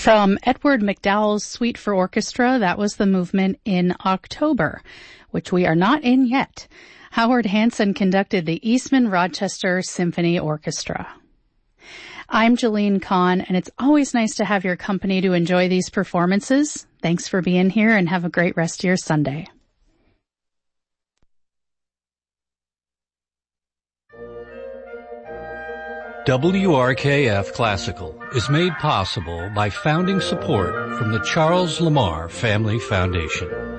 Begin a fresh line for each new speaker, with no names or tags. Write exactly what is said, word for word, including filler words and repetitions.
From Edward McDowell's Suite for Orchestra, that was the movement in October, which we are not in yet. Howard Hanson conducted the Eastman Rochester Symphony Orchestra. I'm Jeline Kahn, and it's always nice to have your company to enjoy these performances. Thanks for being here, and have a great rest of your Sunday.
W R K F Classical is made possible by founding support from the Charles Lamar Family Foundation.